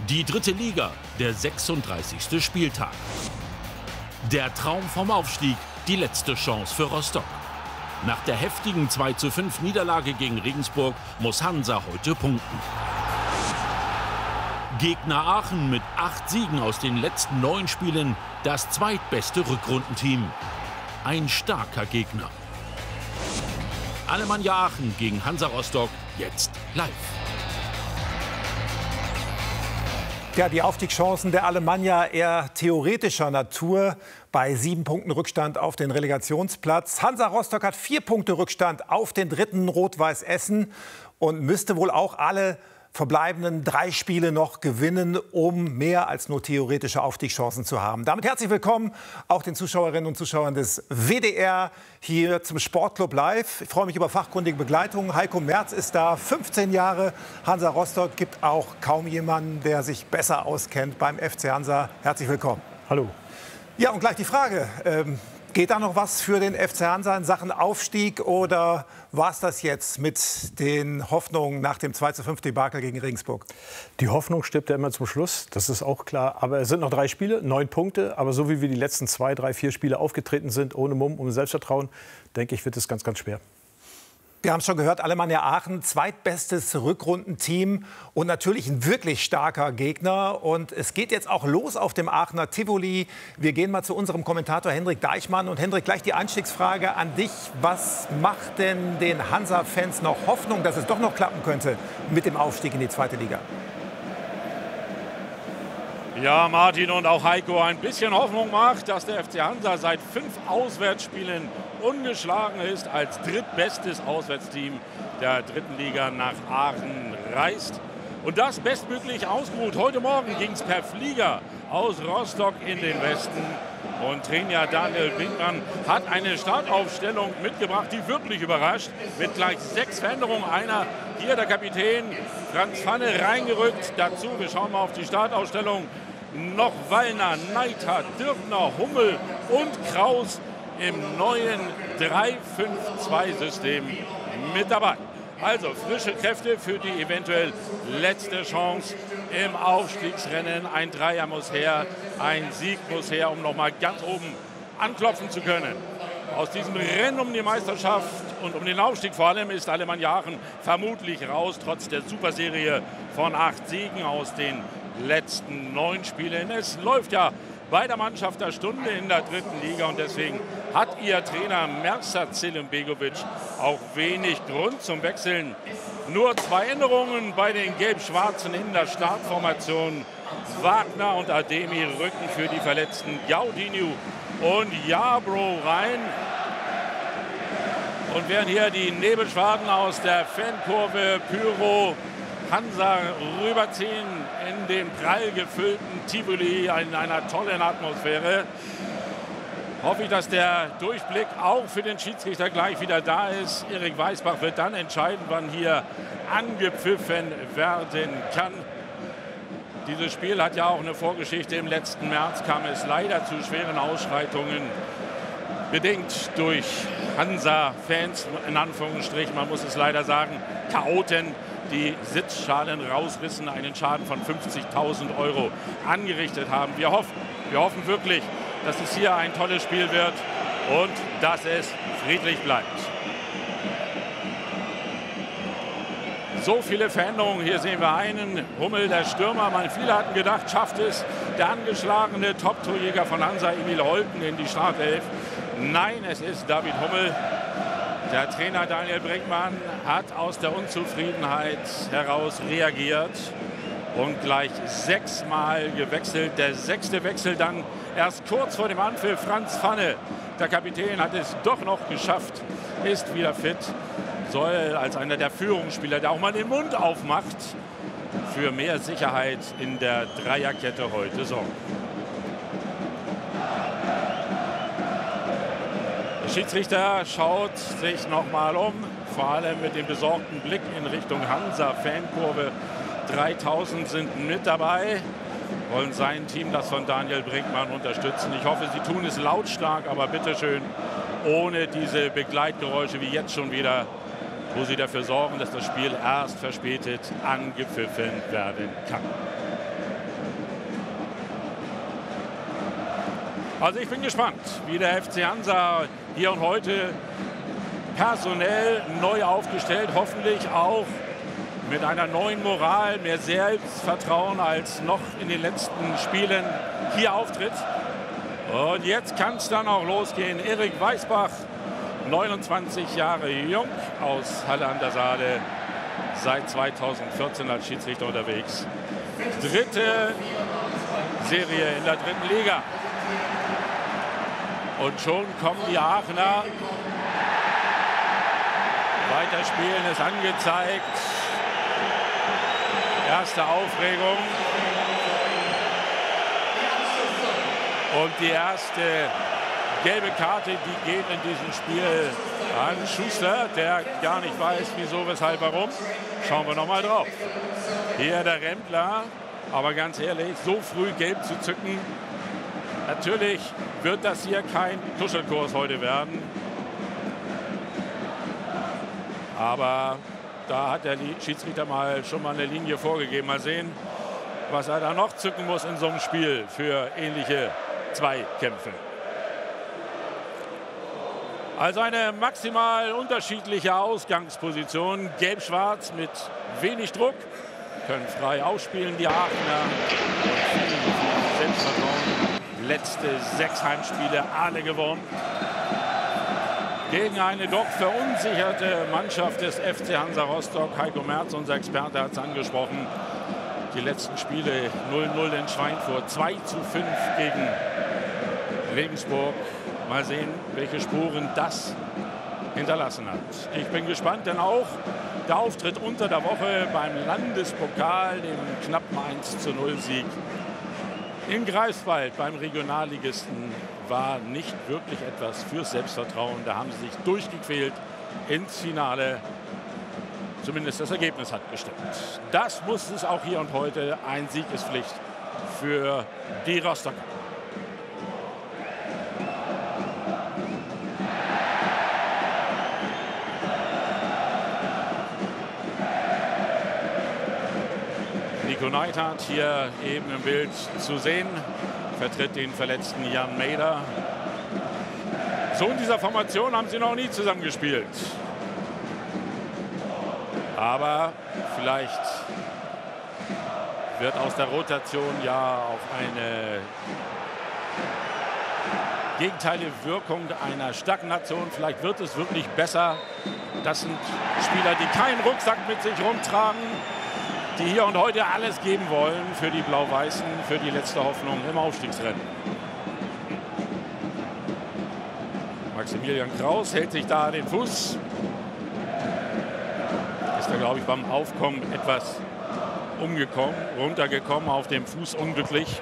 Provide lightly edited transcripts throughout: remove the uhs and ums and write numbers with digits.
Die dritte Liga, der 36. Spieltag. Der Traum vom Aufstieg, die letzte Chance für Rostock. Nach der heftigen 2:5 Niederlage gegen Regensburg muss Hansa heute punkten. Gegner Aachen mit 8 Siegen aus den letzten 9 Spielen, das zweitbeste Rückrundenteam. Ein starker Gegner. Alemannia Aachen gegen Hansa Rostock, jetzt live. Ja, die Aufstiegschancen der Alemannia eher theoretischer Natur bei 7 Punkten Rückstand auf den Relegationsplatz. Hansa Rostock hat 4 Punkte Rückstand auf den dritten Rot-Weiß Essen und müsste wohl auch alle verbleibenden 3 Spiele noch gewinnen, um mehr als nur theoretische Aufstiegschancen zu haben. Damit herzlich willkommen auch den Zuschauerinnen und Zuschauern des WDR hier zum Sportclub Live. Ich freue mich über fachkundige Begleitung. Heiko Merz ist da, 15 Jahre Hansa Rostock. Gibt auch kaum jemanden, der sich besser auskennt beim FC Hansa. Herzlich willkommen. Hallo. Ja, und gleich die Frage. Geht da noch was für den FC Hansa in Sachen Aufstieg oder war es das jetzt mit den Hoffnungen nach dem 2:5 Debakel gegen Regensburg? Die Hoffnung stirbt ja immer zum Schluss, das ist auch klar. Aber es sind noch 3 Spiele, 9 Punkte. Aber so wie wir die letzten 2, 3, 4 Spiele aufgetreten sind, ohne Mumm, ohne Selbstvertrauen, denke ich, wird es ganz, ganz schwer. Wir haben es schon gehört, Alemannia Aachen, zweitbestes Rückrundenteam und natürlich ein wirklich starker Gegner. Und es geht jetzt auch los auf dem Aachener Tivoli. Wir gehen mal zu unserem Kommentator Hendrik Deichmann. Und Hendrik, gleich die Einstiegsfrage an dich. Was macht denn den Hansa-Fans noch Hoffnung, dass es doch noch klappen könnte mit dem Aufstieg in die zweite Liga? Ja, Martin und auch Heiko, ein bisschen Hoffnung macht, dass der FC Hansa seit 5 Auswärtsspielen ungeschlagen ist, als drittbestes Auswärtsteam der dritten Liga nach Aachen reist. Und das bestmöglich ausgeruht. Heute Morgen ging es per Flieger aus Rostock in den Westen. Und Trainer Daniel Brinkmann hat eine Startaufstellung mitgebracht, die wirklich überrascht. Mit gleich 6 Veränderungen. Einer hier, der Kapitän Franz Pfanne, reingerückt. Dazu, wir schauen mal auf die Startaufstellung, noch Wallner, Neidhardt, Dürfner, Hummel und Kraus im neuen 3-5-2-System mit dabei. Also frische Kräfte für die eventuell letzte Chance im Aufstiegsrennen. Ein Dreier muss her, ein Sieg muss her, um noch mal ganz oben anklopfen zu können. Aus diesem Rennen um die Meisterschaft und um den Aufstieg vor allem ist Alemannia Aachen vermutlich raus, trotz der Superserie von 8 Siegen aus den letzten 9 Spielen. Es läuft ja bei der Mannschaft der Stunde in der dritten Liga und deswegen hat ihr Trainer Mersat Selimbegovic auch wenig Grund zum Wechseln. Nur 2 Änderungen bei den Gelb-Schwarzen in der Startformation. Wagner und Ademi rücken für die Verletzten Gaudinho und Jabro rein. Und während hier die Nebelschwaden aus der Fankurve Pyro Hansa rüberziehen in den prall gefüllten Tivoli in einer tollen Atmosphäre, hoffe ich, dass der Durchblick auch für den Schiedsrichter gleich wieder da ist. Erik Weisbach wird dann entscheiden, wann hier angepfiffen werden kann. Dieses Spiel hat ja auch eine Vorgeschichte. Im letzten März kam es leider zu schweren Ausschreitungen, bedingt durch Hansa-Fans, in Anführungsstrichen, man muss es leider sagen, Chaoten, die Sitzschalen rausrissen, einen Schaden von 50.000 € angerichtet haben. Wir hoffen wirklich, dass es hier ein tolles Spiel wird und dass es friedlich bleibt. So viele Veränderungen. Hier sehen wir einen, Hummel, der Stürmer. Viele hatten gedacht, schafft es der angeschlagene Top-Torjäger von Hansa, Emil Holten, in die Startelf. Nein, es ist David Hummel. Der Trainer Daniel Brinkmann hat aus der Unzufriedenheit heraus reagiert und gleich 6 Mal gewechselt. Der 6. Wechsel dann erst kurz vor dem Anpfiff. Franz Pfanne, der Kapitän, hat es doch noch geschafft, ist wieder fit, soll als einer der Führungsspieler, der auch mal den Mund aufmacht, für mehr Sicherheit in der Dreierkette heute sorgen. Der Schiedsrichter schaut sich noch mal um, vor allem mit dem besorgten Blick in Richtung Hansa-Fankurve. 3000 sind mit dabei, wollen sein Team, das von Daniel Brinkmann, unterstützen. Ich hoffe, sie tun es lautstark, aber bitteschön ohne diese Begleitgeräusche wie jetzt schon wieder, wo sie dafür sorgen, dass das Spiel erst verspätet angepfiffen werden kann. Also ich bin gespannt, wie der FC Hansa hier und heute personell neu aufgestellt, hoffentlich auch mit einer neuen Moral, mehr Selbstvertrauen als noch in den letzten Spielen hier auftritt. Und jetzt kann es dann auch losgehen. Erik Weisbach, 29 Jahre jung, aus Halle an der Saale, seit 2014 als Schiedsrichter unterwegs. Dritte Serie in der dritten Liga. Und schon kommen die Aachener. Weiterspielen ist angezeigt. Erste Aufregung. Und die erste gelbe Karte, die geht in diesem Spiel an Schuster, der gar nicht weiß, wieso, weshalb, warum. Schauen wir noch mal drauf. Hier der Rempler. Aber ganz ehrlich, so früh gelb zu zücken, natürlich wird das hier kein Tuschelkurs heute werden. Aber da hat der Schiedsrichter schon mal eine Linie vorgegeben. Mal sehen, was er da noch zücken muss in so einem Spiel für ähnliche Zweikämpfe. Also eine maximal unterschiedliche Ausgangsposition. Gelb-schwarz mit wenig Druck. Können frei ausspielen, die Aachener. Selbstvertrauen. Letzte 6 Heimspiele alle gewonnen. Gegen eine doch verunsicherte Mannschaft des FC Hansa Rostock. Heiko Merz, unser Experte, hat es angesprochen. Die letzten Spiele 0-0 in Schweinfurt, 2:5 gegen Regensburg. Mal sehen, welche Spuren das hinterlassen hat. Ich bin gespannt, denn auch der Auftritt unter der Woche beim Landespokal, dem knappen 1:0-Sieg in Greifswald beim Regionalligisten, war nicht wirklich etwas fürs Selbstvertrauen. Da haben sie sich durchgequält ins Finale. Zumindest das Ergebnis hat gestimmt. Das muss es auch hier und heute. Ein Sieg ist Pflicht für die Rostocker. Nico Neidhardt hier eben im Bild zu sehen, vertritt den verletzten Jan Meder. So in dieser Formation haben sie noch nie zusammengespielt. Aber vielleicht wird aus der Rotation ja auch eine gegenteilige Wirkung einer Stagnation. Vielleicht wird es wirklich besser. Das sind Spieler, die keinen Rucksack mit sich rumtragen, die hier und heute alles geben wollen für die Blau-Weißen, für die letzte Hoffnung im Aufstiegsrennen. Maximilian Kraus hält sich da den Fuß. Ist da, glaube ich, beim Aufkommen etwas runtergekommen, auf dem Fuß unglücklich.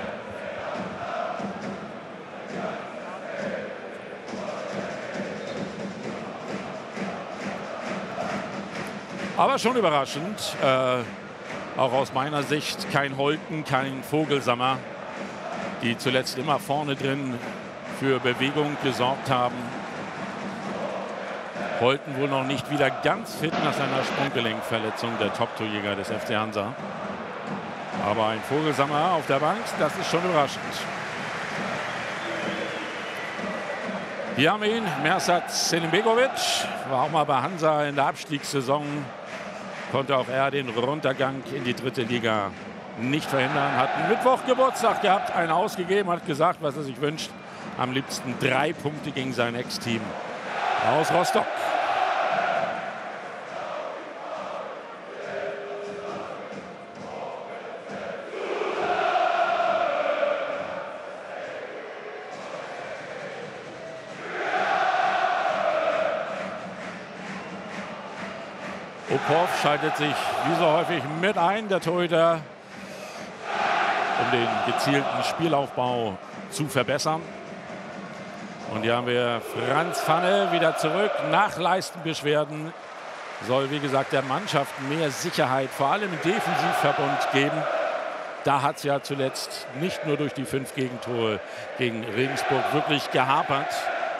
Aber schon überraschend, auch aus meiner Sicht, kein Holten, kein Vogelsammer, die zuletzt immer vorne drin für Bewegung gesorgt haben. Holten wohl noch nicht wieder ganz fit nach seiner Sprunggelenkverletzung, der Top-Torjäger des FC Hansa. Aber ein Vogelsammer auf der Bank, das ist schon überraschend. Hier haben wir ihn, Mersat Selimbegovic, war auch mal bei Hansa in der Abstiegssaison. Konnte auch er den Runtergang in die dritte Liga nicht verhindern. Hat einen Mittwoch Geburtstag gehabt, einen ausgegeben, hat gesagt, was er sich wünscht. Am liebsten 3 Punkte gegen sein Ex-Team aus Rostock. Opov schaltet sich wie so häufig mit ein, der Torhüter, um den gezielten Spielaufbau zu verbessern. Und hier haben wir Franz Pfanne wieder zurück. Nach Leistenbeschwerden soll, wie gesagt, der Mannschaft mehr Sicherheit, vor allem im Defensivverbund, geben. Da hat es ja zuletzt nicht nur durch die 5 Gegentore gegen Regensburg wirklich gehapert.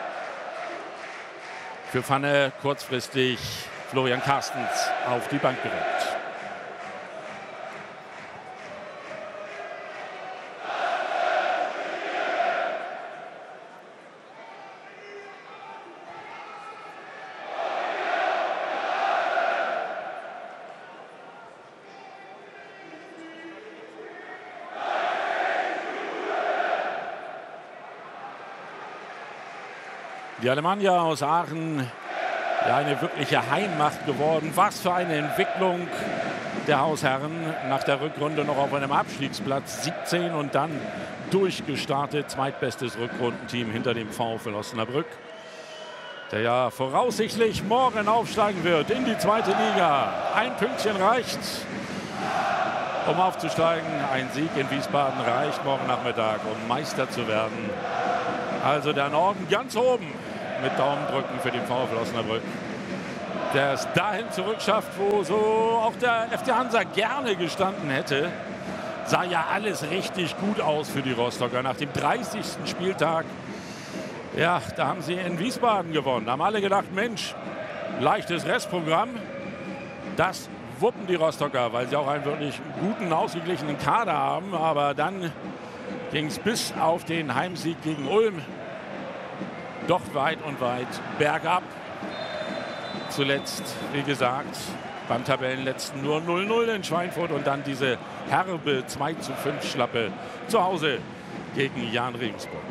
Für Pfanne kurzfristig Florian Carstens auf die Bank gerückt. Die Alemannia aus Aachen, ja, eine wirkliche Heimmacht geworden. Was für eine Entwicklung der Hausherren. Nach der Rückrunde noch auf einem Abstiegsplatz 17 und dann durchgestartet. Zweitbestes Rückrundenteam hinter dem VfL Osnabrück, der ja voraussichtlich morgen aufsteigen wird in die 2. Liga. Ein Pünktchen reicht, um aufzusteigen. Ein Sieg in Wiesbaden reicht morgen Nachmittag, um Meister zu werden. Also der Norden ganz oben mit Daumendrücken für den VfL Osnabrück, der es dahin zurückschafft, wo so auch der FC Hansa gerne gestanden hätte. Sah ja alles richtig gut aus für die Rostocker. Nach dem 30. Spieltag, ja, da haben sie in Wiesbaden gewonnen. Da haben alle gedacht, Mensch, leichtes Restprogramm. Das wuppen die Rostocker, weil sie auch einen wirklich guten, ausgeglichenen Kader haben. Aber dann ging es bis auf den Heimsieg gegen Ulm doch weit und weit bergab. Zuletzt, wie gesagt, beim Tabellenletzten nur 0-0 in Schweinfurt und dann diese herbe 2:5 Schlappe zu Hause gegen Jahn Regensburg.